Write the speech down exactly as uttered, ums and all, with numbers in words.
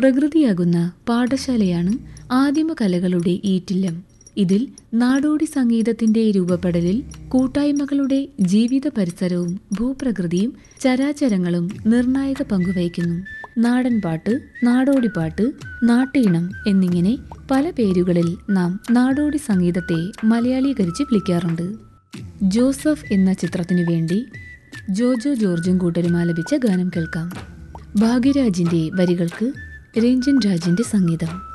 പ്രകൃതിയാകുന്ന പാഠശാലയാണ് ആദിമകലകളുടെ ഈറ്റില്ലം. ഇതിൽ നാടോടി സംഗീതത്തിന്റെ രൂപപ്പെടലിൽ കൂട്ടായ്മകളുടെ ജീവിത പരിസരവും ഭൂപ്രകൃതിയും ചരാചരങ്ങളും നിർണായക പങ്കുവഹിക്കുന്നു. നാടൻപാട്ട്, നാടോടിപ്പാട്ട്, നാട്ടീണം എന്നിങ്ങനെ പല പേരുകളിൽ നാം നാടോടി സംഗീതത്തെ മലയാളീകരിച്ച് വിളിക്കാറുണ്ട്. ജോസഫ് എന്ന ചിത്രത്തിനു വേണ്ടി ജോജോ ജോർജും കൂട്ടരും ആലപിച്ച ഗാനം കേൾക്കാം. ഭാഗ്യരാജിന്റെ വരികൾക്ക് രഞ്ജൻ രാജിന്റെ സംഗീതം.